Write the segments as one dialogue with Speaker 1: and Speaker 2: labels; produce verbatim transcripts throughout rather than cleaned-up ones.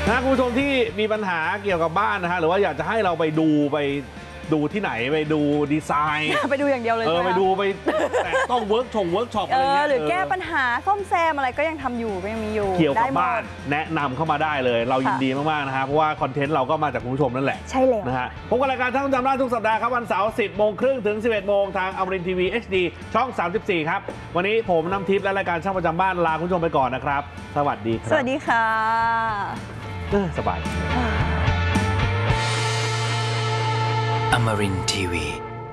Speaker 1: นะคุณผู้ชมที่มีปัญหาเกี่ยวกับบ้านนะฮะหรือว่าอยากจะให้เราไปดูไปดูที่ไหนไปดูดีไซน์
Speaker 2: ไปดูอย่างเดียวเลย
Speaker 1: เออไปดูไปแต่ต้องเวิร์กชงเวิร์กช็อปอะไรเงี้ย
Speaker 2: หรือแก้ปัญหาซ่อมแซมอะไรก็ยังทำอยู่ก็ยังมีอยู่
Speaker 1: เกี่ยวกับบ้านแนะนำเข้ามาได้เลยเรายินดีมากๆนะฮะเพราะว่าคอนเทนต์เราก็มาจากคุณผู้ชมนั่นแหละ
Speaker 2: ใช่แล้ว
Speaker 1: นะฮะพบกับรายการท่านจำได้ทุกสัปดาห์ครับวันเสาร์สิบโมงครึ่งถึงสิบเอ็ดโมงทางอมรินทร์ทีวีเอชดีช่องสามสิบสี่ครับวันนี้ผมน้ำทิพย์และรายการช่างประจำบ้านลาคุณผู้ชมไปก่อนนะครับสวัสดีครับ
Speaker 2: สวัสดีค่ะ
Speaker 1: สบาย
Speaker 3: อมรินทร์ทีวี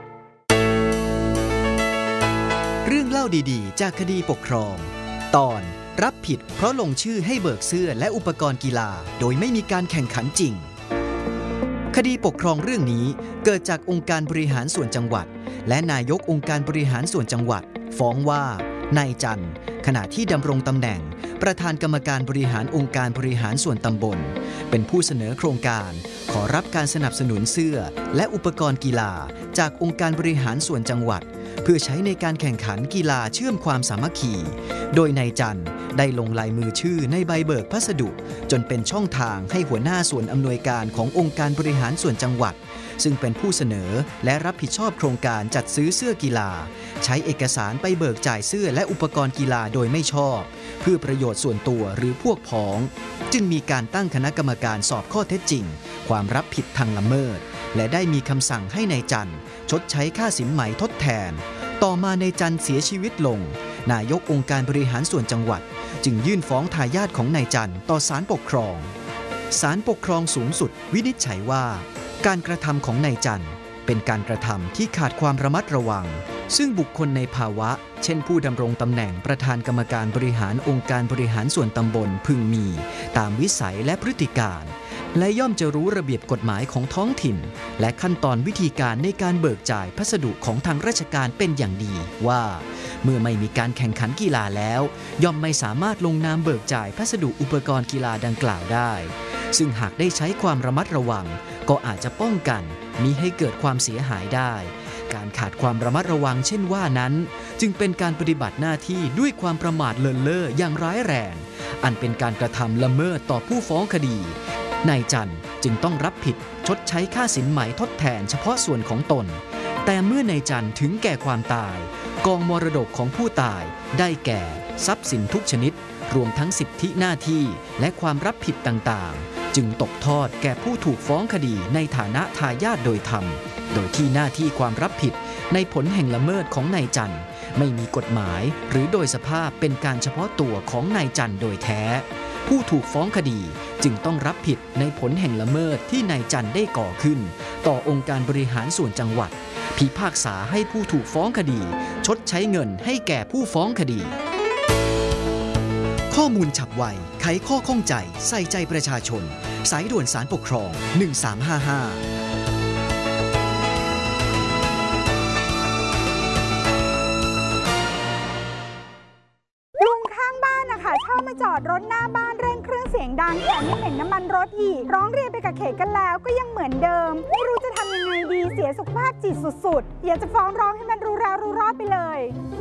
Speaker 4: เรื่องเล่าดีๆจากคดีปกครองตอนรับผิดเพราะลงชื่อให้เบิกเสื้อและอุปกรณ์กีฬาโดยไม่มีการแข่งขันจริงคดีปกครองเรื่องนี้เกิดจากองค์การบริหารส่วนจังหวัดและนายกองค์การบริหารส่วนจังหวัดฟ้องว่านายจันทร์ขณะที่ดำรงตำแหน่งประธานกรรมการบริหารองค์การบริหารส่วนตำบลเป็นผู้เสนอโครงการขอรับการสนับสนุนเสื้อและอุปกรณ์กีฬาจากองค์การบริหารส่วนจังหวัดเพื่อใช้ในการแข่งขันกีฬาเชื่อมความสามัคคีโดยนายจันทร์ได้ลงลายมือชื่อในใบเบิกพัสดุจนเป็นช่องทางให้หัวหน้าส่วนอำนวยการขององค์การบริหารส่วนจังหวัดซึ่งเป็นผู้เสนอและรับผิดชอบโครงการจัดซื้อเสื้อกีฬาใช้เอกสารไปเบิกจ่ายเสื้อและอุปกรณ์กีฬาโดยไม่ชอบเพื่อประโยชน์ส่วนตัวหรือพวกพ้องจึงมีการตั้งคณะกรรมการสอบข้อเท็จจริงความรับผิดทางละเมิดและได้มีคำสั่งให้นายจันทร์ชดใช้ค่าสินไหมทดแทนต่อมานายจันทร์เสียชีวิตลงนายกองค์การบริหารส่วนจังหวัดจึงยื่นฟ้องทายาทของนายจันทร์ต่อศาลปกครองศาลปกครองสูงสุดวินิจฉัยว่าการกระทำของนายจันทร์เป็นการกระทำที่ขาดความระมัดระวังซึ่งบุคคลในภาวะเช่นผู้ดำรงตำแหน่งประธานกรรมการบริหารองค์การบริหารส่วนตำบลพึงมีตามวิสัยและพฤติการและย่อมจะรู้ระเบียบกฎหมายของท้องถิ่นและขั้นตอนวิธีการในการเบิกจ่ายพัสดุของทางราชการเป็นอย่างดีว่าเมื่อไม่มีการแข่งขันกีฬาแล้วย่อมไม่สามารถลงนามเบิกจ่ายพัสดุอุปกรณ์กีฬาดังกล่าวได้ซึ่งหากได้ใช้ความระมัดระวังก็อาจจะป้องกันมิให้เกิดความเสียหายได้การขาดความระมัดระวังเช่นว่านั้นจึงเป็นการปฏิบัติหน้าที่ด้วยความประมาทเลินเล่ออย่างร้ายแรงอันเป็นการกระทำละเมิดต่อผู้ฟ้องคดีนายจันทร์จึงต้องรับผิดชดใช้ค่าสินไหมทดแทนเฉพาะส่วนของตนแต่เมื่อนายจันทร์ถึงแก่ความตายกองมรดกของผู้ตายได้แก่ทรัพย์สินทุกชนิดรวมทั้งสิทธิหน้าที่และความรับผิดต่างๆจึงตกทอดแก่ผู้ถูกฟ้องคดีในฐานะทายาทโดยธรรมโดยที่หน้าที่ความรับผิดในผลแห่งละเมิดของนายจันทร์ไม่มีกฎหมายหรือโดยสภาพเป็นการเฉพาะตัวของนายจันทร์โดยแท้ผู้ถูกฟ้องคดีจึงต้องรับผิดในผลแห่งละเมิดที่นายจันทร์ได้ก่อขึ้นต่อองค์การบริหารส่วนจังหวัดพิพากษาให้ผู้ถูกฟ้องคดีชดใช้เงินให้แก่ผู้ฟ้องคดีข้อมูลฉับไวไขข้อข้องใจใส่ใจประชาชนสายด่วนศาลปกครองหนึ่งสามห้าห้า
Speaker 5: ชอบมาจอดรถหน้าบ้านเร่งเครื่องเสียงดังแถมยังเหม็นน้ำมันรถอีกร้องเรียนไปกับเขตกันแล้วก็ยังเหมือนเดิมไม่รู้จะทำยังไงดีเสียสุขภาพจิตสุดๆอยากจะฟ้องร้องให้มันรู้แล้วรู้รอดไปเลย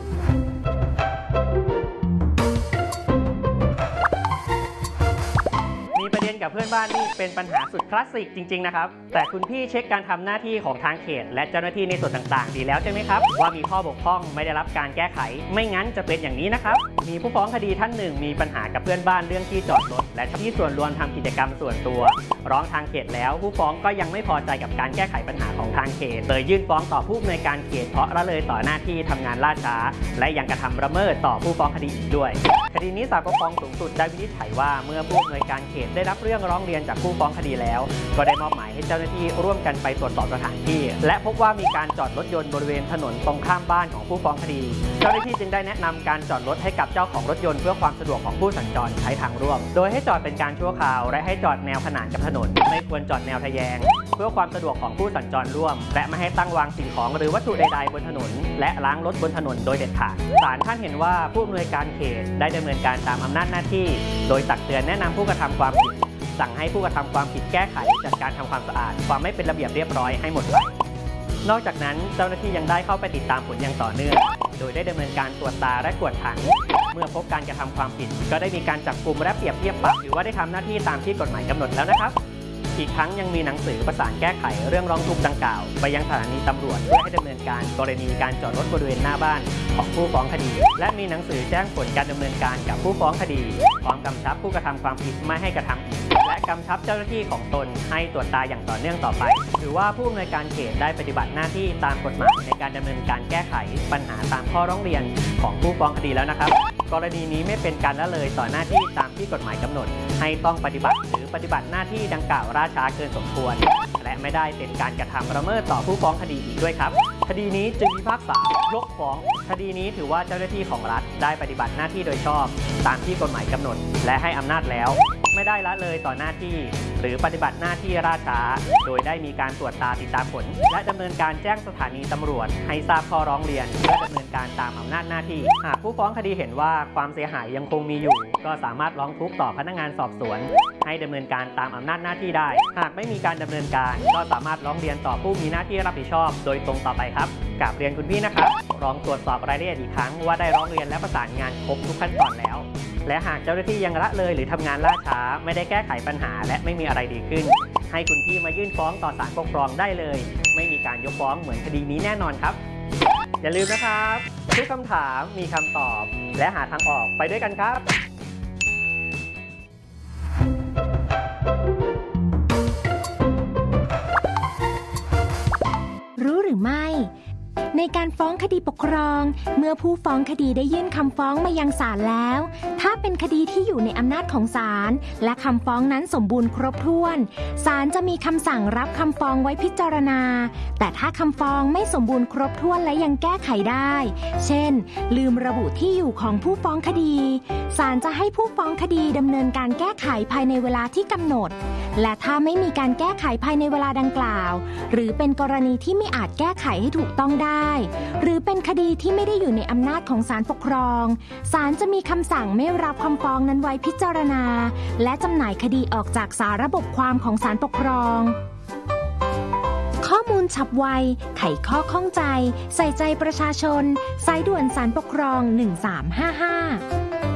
Speaker 6: มีประเด็นกับเพื่อนบ้านนี่เป็นปัญหาสุดคลาสสิกจริงๆนะครับแต่คุณพี่เช็คการทำหน้าที่ของทางเขตและเจ้าหน้าที่ในส่วนต่างๆดีแล้วใช่ไหมครับว่ามีข้อบกพร่องไม่ได้รับการแก้ไขไม่งั้นจะเป็นอย่างนี้นะครับมีผู้ฟ้องคดีท่านหนึ่งมีปัญหากับเพื่อนบ้านเรื่องที่จอดรถและที่ส่วนรวมทำกิจกรรมส่วนตัวร้องทางเขตแล้วผู้ฟ้องก็ยังไม่พอใจกับการแก้ไขปัญหาของทางเขตเลยยื่นฟ้องต่อผู้อำนวยการเขตเพราะละเลยต่อหน้าที่ทำงานล่าช้าและยังกระทำละเมิดต่อผู้ฟ้องคดีอีกด้วยคดีนี้ศาลปกครองสูงสุดได้วินิจฉัยว่าเมื่อผู้อำนวยการเขตได้รับเรื่องร้องเรียนจากผู้ฟ้องคดีแล้วก็ได้มอบหมายให้เจ้าหน้าที่ร่วมกันไปตรวจสอบสถานที่และพบว่ามีการจอดรถยนต์บริเวณถนนตรงข้ามบ้านของผู้ฟ้องคดีเจ้าหน้าที่จึงได้แนะนำการจอดรถให้กับเจ้าของรถยนต์เพื่อความสะดวกของผู้สัญจรใช้ทางร่วมโดยให้จอดเป็นการชั่วคราวและให้จอดแนวขนานกับถนนไม่ควรจอดแนวทะแยงเพื่อความสะดวกของผู้สัญจรร่วมและไม่ให้ตั้งวางสิ่งของหรือวัตถุใดๆบนถนนและล้างรถบนถนนโดยเด็ดขาดศาลท่านเห็นว่าผู้อำนวยการเขตได้ดำเนินการตามอำนาจหน้าที่โดยตักเตือนแนะนำผู้กระทำความผิดสั่งให้ผู้กระทำความผิดแก้ไขจัดการทำความสะอาดความไม่เป็นระเบียบเรียบร้อยให้หมดไปนอกจากนั้นเจ้าหน้าที่ยังได้เข้าไปติดตามผลอย่างต่อเนื่องโดยได้ดำเนินการตรวจตาและกวดขันเมื่อพบการกระทำความผิดก็ได้มีการจับกุมและเปรียบเทียบปรับถือว่าได้ทำหน้าที่ตามที่กฎหมายกำหนดแล้วนะครับอีกทั้งยังมีหนังสือประสานแก้ไขเรื่องร้องทุกข์ดังกล่าวไปยังสถานีตำรวจเพื่อให้ดำเนินการกรณีการจอดรถบริเวณหน้าบ้านของผู้ฟ้องคดีและมีหนังสือแจ้งผลการดำเนินการกับผู้ฟ้องคดีพร้อมกำชับผู้กระทำความผิดไม่ให้กระทำอีกและกำชับเจ้าหน้าที่ของตนให้ตรวจตาอย่างต่อเนื่องต่อไปถือว่าผู้อำนวยการเขตได้ปฏิบัติหน้าที่ตามกฎหมายในการดำเนินการแก้ไขปัญหาตามข้อร้องเรียนของผู้ฟ้องคดีแล้วนะครับกรณีนี้ไม่เป็นการละเลยต่อหน้าที่ตามที่กฎหมายกำหนดให้ต้องปฏิบัติหรือปฏิบัติหน้าที่ดังกล่าวล่าช้าเกินสมควรและไม่ได้เป็นการกระทำละเมิดต่อผู้ฟ้องคดีอีกด้วยครับคดีนี้จึงพิพากษายกฟ้องคดีนี้ถือว่าเจ้าหน้าที่ของรัฐได้ปฏิบัติหน้าที่โดยชอบตามที่กฎหมายกำหนดและให้อำนาจแล้วไม่ได้ละเลยต่อหน้าที่หรือปฏิบัติหน้าที่ล่าช้าโดยได้มีการตรวจตาติดตามผลและดำเนินการแจ้งสถานีตำรวจให้ทราบข้อร้องเรียนเพื่อดำเนินการตามอำนาจหน้าที่หากผู้ฟ้องคดีเห็นว่าความเสียหายยังคงมีอยู่ก็สามารถร้องทุกข์ต่อพนักงานสอบสวนให้ดำเนินการตามอำนาจหน้าที่ได้หากไม่มีการดำเนินการก็สามารถร้องเรียนต่อผู้มีหน้าที่รับผิดชอบโดยตรงต่อไปครับกราบเรียนคุณพี่นะครับลองตรวจสอบรายละเอียดอีกครั้งว่าได้ร้องเรียนและประสานงานครบทุกขั้นตอนแล้วและหากเจ้าหน้าที่ยังละเลยหรือทำงานล่าช้าไม่ได้แก้ไขปัญหาและไม่มีอะไรดีขึ้นให้คุณพี่มายื่นฟ้องต่อศาลปกครองได้เลยไม่มีการยกฟ้องเหมือนคดีนี้แน่นอนครับอย่าลืมนะครับทุกคำถามมีคำตอบและหาทางออกไปด้วยกันครับ
Speaker 7: รู้หรือไม่ในการฟ้องคดีปกครองเมื่อผู้ฟ้องคดีได้ยื่นคำฟ้องมายังศาลแล้วถ้าเป็นคดีที่อยู่ในอำนาจของศาลและคำฟ้องนั้นสมบูรณ์ครบถ้วนศาลจะมีคำสั่งรับคำฟ้องไว้พิจารณาแต่ถ้าคำฟ้องไม่สมบูรณ์ครบถ้วนและยังแก้ไขได้เช่นลืมระบุที่อยู่ของผู้ฟ้องคดีศาลจะให้ผู้ฟ้องคดีดำเนินการแก้ไขภายในเวลาที่กำหนดและถ้าไม่มีการแก้ไขภายในเวลาดังกล่าวหรือเป็นกรณีที่ไม่อาจแก้ไขให้ถูกต้องได้หรือเป็นคดีที่ไม่ได้อยู่ในอำนาจของศาลปกครองศาลจะมีคำสั่งไม่รับคำฟ้องนั้นไว้พิจารณาและจำหน่ายคดีออกจากสาระบบความของศาลปกครองข้อมูลฉับไวไขข้อข้องใจใส่ใจประชาชนสายด่วนศาลปกครองหนึ่งสามห้าห้า